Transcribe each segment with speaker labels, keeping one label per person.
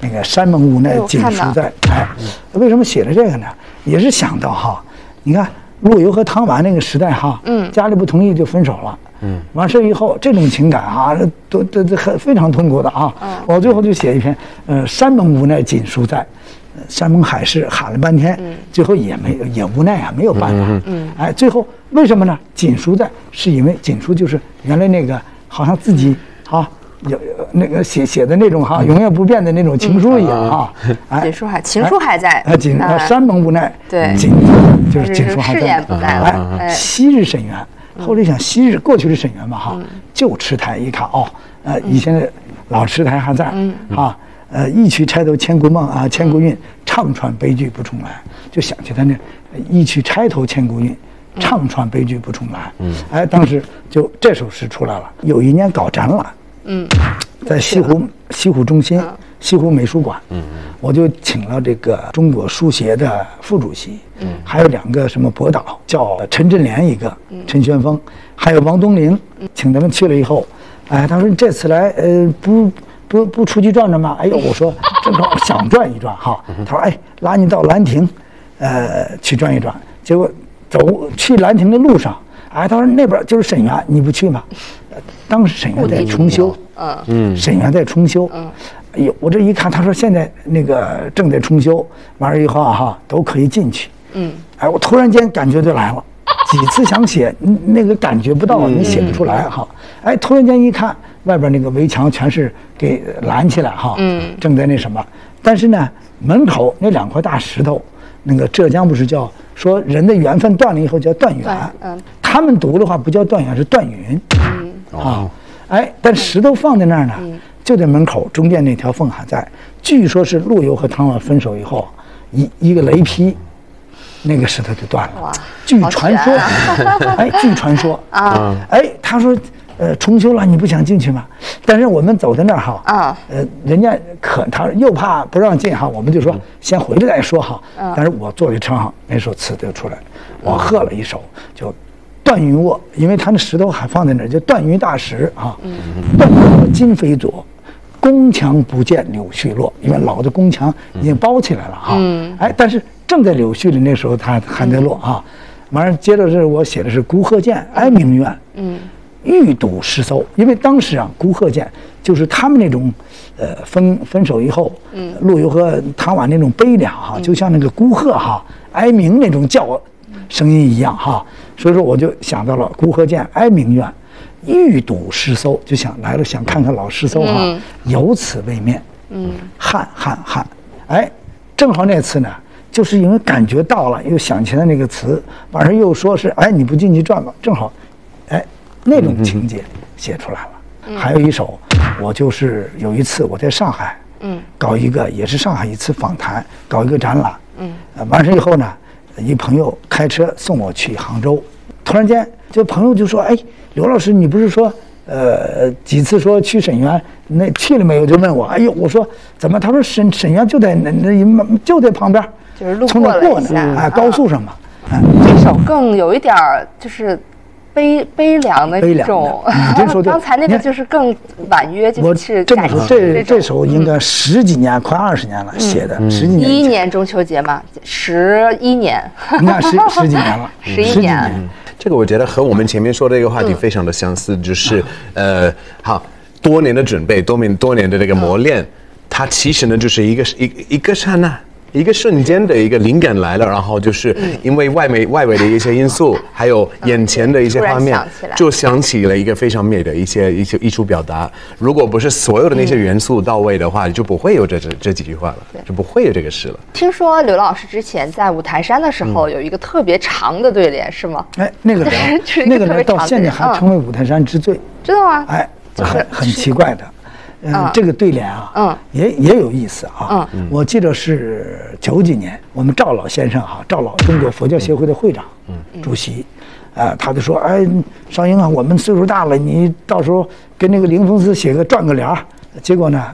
Speaker 1: 个山盟无奈锦书在。哎，为什么写了这个呢？也是想到哈，你看陆游和汤婉那个时代哈，家里不同意就分手了。完事以后，这种情感啊，都非常痛苦的啊。我最后就写一篇，山盟无奈锦书在，山盟海誓喊了半天，最后也无奈啊，没有办法。哎，最后为什么呢？锦书在，是因为锦书就是原来那个好像自己啊有那个写的那种哈，永远不变的那种情书一样啊。
Speaker 2: 锦书情书还在。
Speaker 1: 山盟无奈，
Speaker 2: 对，
Speaker 1: 锦就是锦书还在。
Speaker 2: 誓言不在了。
Speaker 1: 哎，昔日沈园。后来想，昔日过去的沈园嘛，哈，旧池台一看哦，以前的老池台还在，啊，一曲钗头千古梦啊，千古韵，唱穿悲剧不重来，就想起他那一曲钗头千古韵，唱穿悲剧不重来。哎，当时就这首诗出来了。有一年搞展览，在西湖中心。西湖美术馆，我就请了这个中国书协的副主席，还有2个什么博导，叫陈振联一个，陈玄峰，还有王东陵，请他们去了以后，哎，他说你这次来，不出去转转吗？哎呦，我说正好想转一转哈。他说哎，拉你到兰亭，去转一转。结果去兰亭的路上，哎，他说那边就是沈园，你不去吗？当时沈园在重修，沈园在重修。哎呦，我这一看，他说现在那个正在重修，完了以后哈都可以进去。哎，我突然间感觉就来了，几次想写，那个感觉不到，你写不出来哈。哎，突然间一看，外边那个围墙全是给拦起来哈，正在那什么。但是呢，门口那2块大石头，那个浙江不是叫说人的缘分断了以后叫断缘，他们读的话不叫断缘，是断云。哎，但石头放在那儿呢。就在门口中间那条缝还在，据说是陆游和汤婉分手以后，一个雷劈，那个石头就断了。据传说，哎，据传说啊，哎，他说，重修了，你不想进去吗？但是我们走在那儿哈，人家他又怕不让进哈，我们就说先回来再说哈。但是我坐在车上，那首词就出来了，我和了一首就。断云卧，因为他那石头还放在那儿，叫断云大石啊。断云卧今非昨，宫墙不见柳絮落。因为老的宫墙已经包起来了哈。哎，但是正在柳絮的那时候，它还在落啊。完了，接着是我写的是孤鹤见，哀鸣怨。欲睹诗搜，因为当时啊，孤鹤见就是他们那种，分手以后，陆游和汤婉那种悲凉哈，就像那个孤鹤哈哀鸣那种叫声音一样哈。所以说我就想到了孤鹤见，哀鸣怨，欲睹诗搜，就想来了，想看看老诗搜哈，有此未面。汉，哎，正好那次呢，就是因为感觉到了，又想起来那个词，晚上又说是哎你不进去转吧，正好，哎那种情节写出来了。还有一首，我就是有一次我在上海，搞一个也是上海一次访谈，搞一个展览，完事以后呢。一朋友开车送我去杭州，突然间就朋友就说：“哎，刘老师，你不是说几次说去沈园，那去了没有？”就问我。哎呦，我说怎么？他说沈园就在就在旁边，
Speaker 2: 就是路过了一下，
Speaker 1: 哎，高速上嘛。
Speaker 2: 这首更有一点就是悲凉的这种。刚才那个就是更婉约，就是
Speaker 1: 这么说，这首应该10几年，快20年了写的，10几年。
Speaker 2: 11年中秋节嘛，11年。
Speaker 1: 你看10几年了
Speaker 2: ，11年。
Speaker 3: 这个我觉得和我们前面说的这个话题非常的相似，就是好多年的准备，多年的这个磨练，它其实呢就是一个刹那。一个瞬间的一个灵感来了，然后就是因为外围的一些因素，还有眼前的一些画面，就想起了一个非常美的一些艺术表达。如果不是所有的那些元素到位的话，就不会有这几句话了，就不会有这个诗了。
Speaker 2: 听说刘老师之前在五台山的时候有一个特别长的对联，是吗？
Speaker 1: 哎，那个人到现在还成为五台山之最，
Speaker 2: 知道吗？
Speaker 1: 哎，很奇怪的。这个对联啊，也有意思啊。我记得是90几年，我们赵老先生哈，赵老中国佛教协会的会长、主席，他就说，哎，少英啊，我们岁数大了，你到时候跟那个灵峰寺转个联儿。结果呢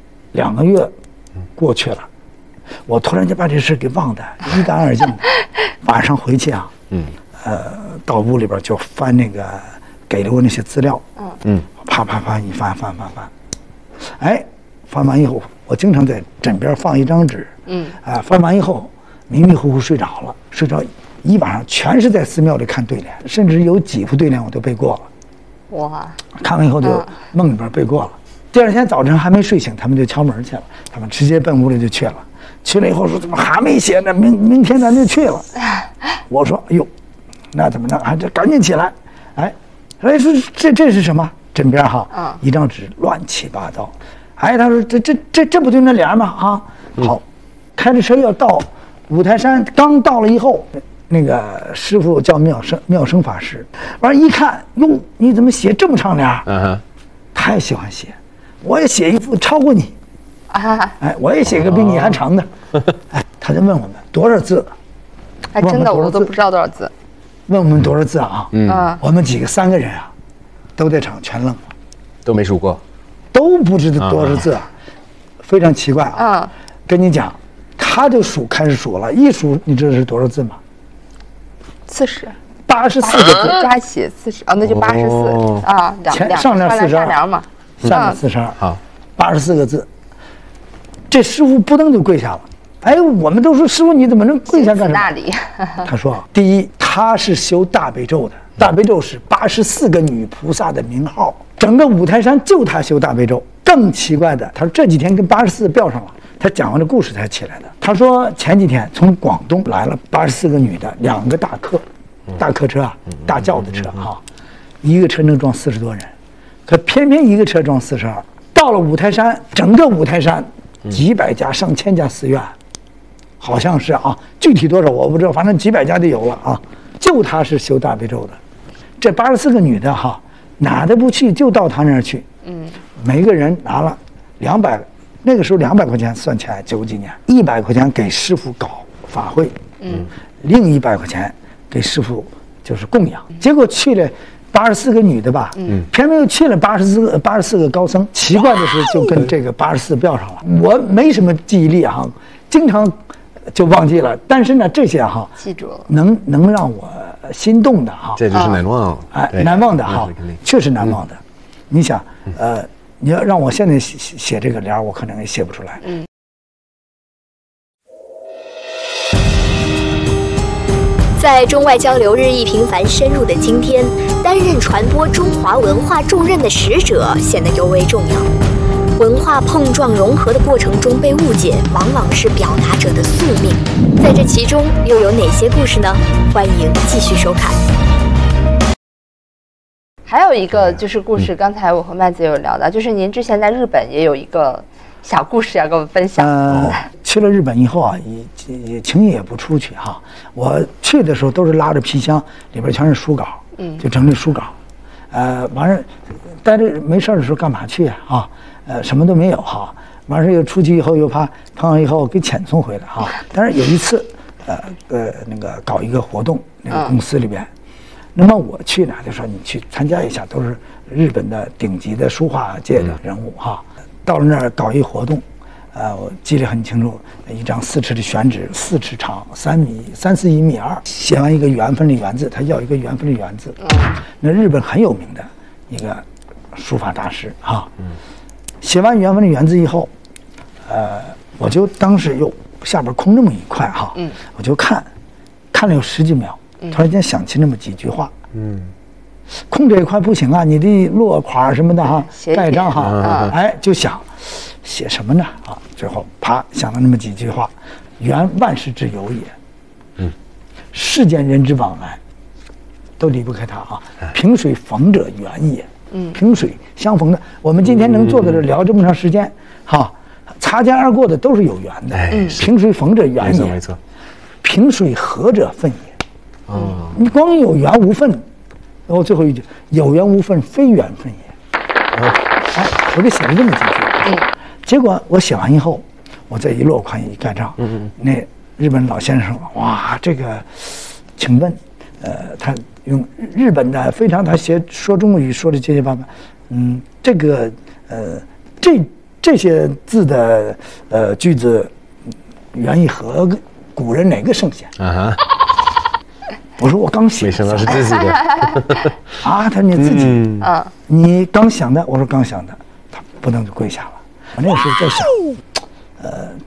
Speaker 1: ，2个月过去了，我突然间把这事给忘得一干二净的。晚上回去啊，到屋里边就翻那个给了我那些资料，啪一翻。哎，翻完以后我经常在枕边放一张纸，翻完以后迷迷糊糊睡着了，睡着一晚上全是在寺庙里看对联，甚至有几副对联我都背过了。哇！看完以后就梦里边背过了。第二天早晨还没睡醒，他们就敲门去了，他们直接奔屋里就去了。去了以后说怎么还没写呢？明天咱就去了。我说哎呦，那怎么着？这赶紧起来！哎，说这是什么？枕边哈，一张纸乱七八糟。哎，他说这不就那联吗？好，开着车要到五台山，刚到了以后，那个师傅叫妙生法师，完一看，哟，你怎么写这么长联？太喜欢写，我也写一幅超过你。我也写个比你还长的。他就问我们多少字？
Speaker 2: 真的我都不知道多少字。
Speaker 1: 问我们多少字啊？我们3个人啊，都在场全愣了，
Speaker 3: 都没数过，
Speaker 1: 都不知道多少字，非常奇怪啊。跟你讲，他就开始数了，一数你知道是多少字吗
Speaker 2: ？40，84
Speaker 1: 个字，
Speaker 2: 加起40，那就84啊，
Speaker 1: 上联42，下联嘛，下联42，好，84个字。这师傅扑腾就跪下了。哎，我们都说师傅你怎么能跪下干什么？他说，第一，他是修大悲咒的，大悲咒是84个女菩萨的名号，整个五台山就他修大悲咒。更奇怪的，他说这几天跟84吊上了。他讲完这故事才起来的。他说前几天从广东来了84个女的，2个大客车啊，大轿子车啊，一个车能装40多人，可偏偏一个车装42。到了五台山，整个五台山几百家、上千家寺院。好像是啊，具体多少我不知道，反正几百家就有了啊。就他是修大悲咒的，这84个女的哈，哪都不去，就到他那儿去。每个人拿了200，那个时候200块钱算起来90几年，100块钱给师傅搞法会，另100块钱给师傅就是供养。结果去了84个女的吧，偏偏又去了84个高僧。奇怪的是，就跟这个84标上了。我没什么记忆力啊，经常就忘记了，但是呢，这些
Speaker 2: 记住了，
Speaker 1: 能让我心动的
Speaker 3: 这就是难忘，
Speaker 1: 难忘的确实难忘的。你想，你要让我现在写这个联，我可能也写不出来。
Speaker 4: 在中外交流日益频繁深入的今天，担任传播中华文化重任的使者显得尤为重要。文化碰撞融合的过程中被误解，往往是表达者的宿命。在这其中又有哪些故事呢？欢迎继续收看。
Speaker 2: 还有一个就是故事，刚才我和麦子有聊到，就是您之前在日本也有一个小故事要跟我们分享。
Speaker 1: 去了日本以后啊，也轻易也不出去哈。我去的时候都是拉着皮箱，里边全是书稿，就整理书稿。完事待着没事的时候干嘛去啊？什么都没有哈。完事又出去以后又怕碰上以后给遣送回来哈。但是有一次，那个搞一个活动，那个公司里边。那么我去呢，就说你去参加一下，都是日本的顶级的书画界的人物哈。到了那儿搞一活动，我记得很清楚，一张4尺的宣纸，4尺长，3米3、4、1米2，写完一个缘分的缘字，他要一个缘分的缘字。那日本很有名的一个书法大师哈。写完缘分的缘字以后，我就当时又下边空那么一块哈，我就看了有10几秒。突然间想起那么几句话，空这一块不行啊，你的落款什么的哈，盖章哈，就想写什么呢啊？最后啪想了那么几句话：缘万事之由也，世间人之往来，都离不开它啊。萍水逢者缘也，萍水相逢的，我们今天能坐在这聊这么长时间，哈，擦肩而过的都是有缘的。萍水逢者缘也，没错。萍水合者分也。你光有缘无分，然后最后一句有缘无分，非缘分也。我就写了这么几句。结果我写完以后，我再一落款一盖章，那日本老先生说：“哇，这个，请问，他用日本的非常，他说中国语说的结结巴巴，这个这些字的句子，源于和古人哪个圣贤？”我说我刚写，
Speaker 3: 没想到是自己的
Speaker 1: 他说你自己你刚想的，我说刚想的，他不能就跪下了。我那个时候在想，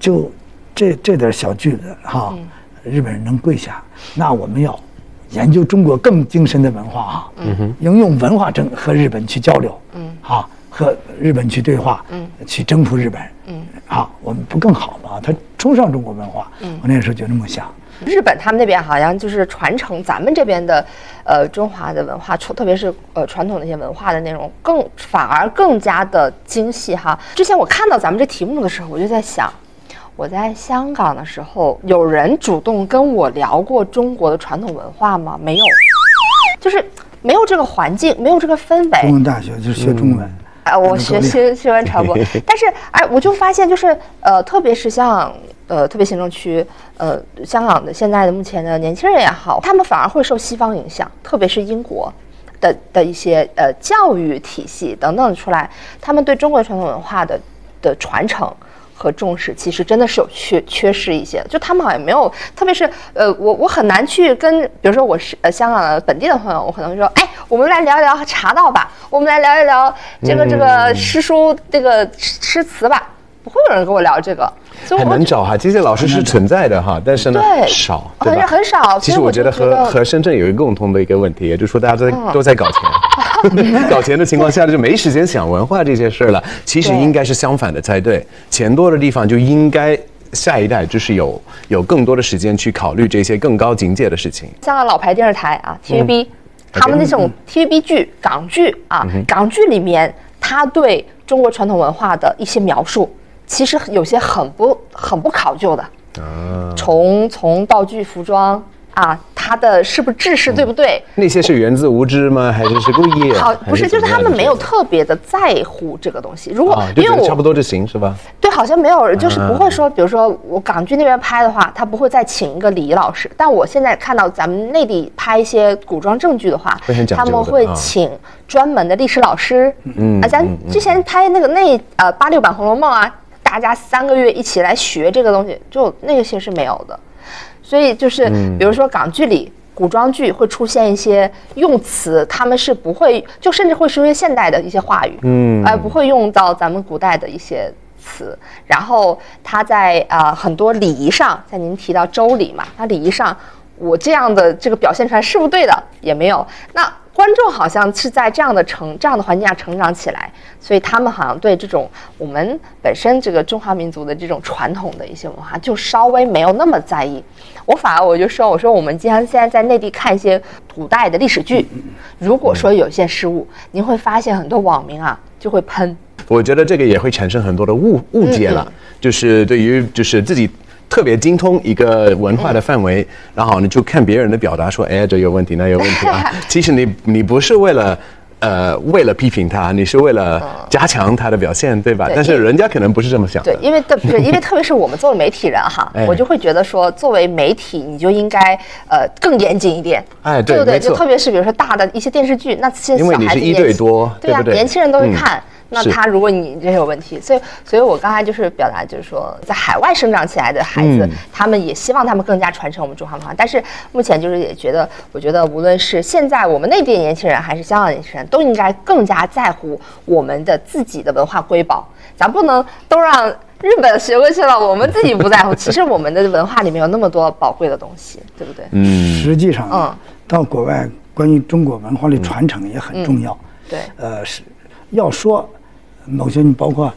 Speaker 1: 就这点小句子哈，日本人能跪下，那我们要研究中国更精深的文化哈，应用文化和日本去交流，和日本去对话，去征服日本，我们不更好吗？他崇尚中国文化，我那个时候就这么想。
Speaker 2: 日本他们那边好像就是传承咱们这边的，中华的文化，特别是传统的一些文化的内容，反而更加的精细哈。之前我看到咱们这题目的时候，我就在想，我在香港的时候，有人主动跟我聊过中国的传统文化吗？没有，就是没有这个环境，没有这个氛围。
Speaker 1: 中文大学就是学中文。
Speaker 2: 我学新闻传播，但是我就发现就是特别是像特别行政区香港的现在的目前的年轻人也好，他们反而会受西方影响，特别是英国的一些教育体系等等出来，他们对中国传统文化的传承和重视，其实真的是有缺失一些，就他们好像没有，特别是我很难去跟，比如说我是香港的本地的朋友，我可能说，我们来聊一聊茶道吧，我们来聊一聊这个诗书这个诗词吧，不会有人跟我聊这个，所以
Speaker 3: 很难找哈，这些老师是存在的哈，但是呢少，对吧？
Speaker 2: 很少。
Speaker 3: 其实我觉得和深圳有一个共同的一个问题，也就是说大家都在搞钱，搞钱的情况下就没时间想文化这些事了。其实应该是相反的才对，钱多的地方就应该下一代就是有更多的时间去考虑这些更高境界的事情。
Speaker 2: 香港老牌电视台啊 ，TVB，他们那种 TVB 剧、港剧啊，港剧里面他对中国传统文化的一些描述，其实有些很不考究的，从道具、服装啊，它的是不是制式对不对？
Speaker 3: 那些是源自无知吗？还是故意？
Speaker 2: 好，不是，就是他们没有特别的在乎这个东西。如果
Speaker 3: 因为我差不多就行是吧？
Speaker 2: 对，好像没有，就是不会说，比如说我港剧那边拍的话，他不会再请一个礼仪老师。但我现在看到咱们内地拍一些古装正剧的话，他们会请专门的历史老师。咱之前拍那86版《红楼梦》啊，大家3个月一起来学这个东西，就那些是没有的。所以就是，比如说港剧里、古装剧会出现一些用词，他们是不会，就甚至会说一些现代的一些话语，不会用到咱们古代的一些词。然后他在很多礼仪上，像您提到周礼嘛，那礼仪上，我这样的这个表现出来是不是对的？也没有。那观众好像是在这样的环境下成长起来，所以他们好像对这种我们本身这个中华民族的这种传统的一些文化，就稍微没有那么在意。我就说，我们现在在内地看一些古代的历史剧，如果说有些失误，您会发现很多网民啊就会喷。
Speaker 3: 我觉得这个也会产生很多的误解了，就是对于就是自己特别精通一个文化的范围，然后你就看别人的表达说，这有问题那有问题啊。其实你不是为了批评他，你是为了加强他的表现，对吧？但是人家可能不是这么想的。
Speaker 2: 对，因为特别是我们作为媒体人哈，我就会觉得说，作为媒体你就应该更严谨一点，对不对？就特别是比如说大的一些电视剧，那些小孩子
Speaker 3: 因为你是1对多，
Speaker 2: 对啊，年轻人都会看。那他如果你这有问题，所以我刚才就是表达，就是说在海外生长起来的孩子，他们也希望他们更加传承我们中华文化。但是目前就是也觉得，我觉得无论是现在我们内地年轻人还是香港年轻人，都应该更加在乎我们的自己的文化瑰宝。咱不能都让日本学过去了，我们自己不在乎。其实我们的文化里面有那么多宝贵的东西，对不对？
Speaker 1: 实际上，到国外关于中国文化的传承也很重要。
Speaker 2: 对，
Speaker 1: 是要说。某些你包括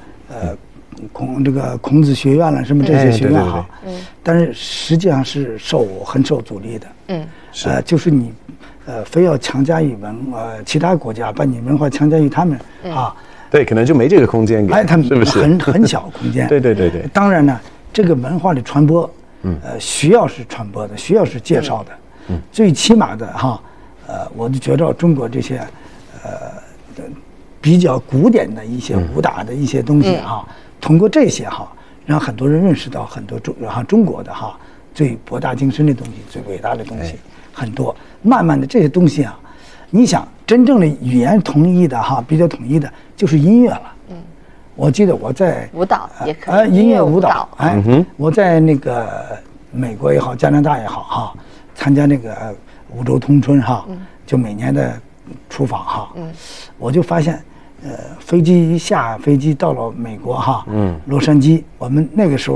Speaker 1: 孔子学院了什么这些学院哈，但是实际上是很受阻力的。就是你非要强加于其他国家把你文化强加于他们啊，
Speaker 3: 对，可能就没这个空间给，
Speaker 1: 他们
Speaker 3: 是不是
Speaker 1: 很小空间？
Speaker 3: 对。
Speaker 1: 当然呢，这个文化的传播，需要是传播的，需要是介绍的。最起码的哈，我就觉着中国这些比较古典的一些武打的一些东西哈，通过这些哈，让很多人认识到很多中国的哈最博大精深的东西，最伟大的东西很多。慢慢的这些东西啊，你想真正的语言统一的哈，比较统一的就是音乐了。我记得我在
Speaker 2: 舞蹈也可以，
Speaker 1: 音乐舞蹈，我在那个美国也好，加拿大也好哈，参加那个五洲通春哈，就每年的出访哈，我就发现。飞机到了美国哈，洛杉矶，我们那个时候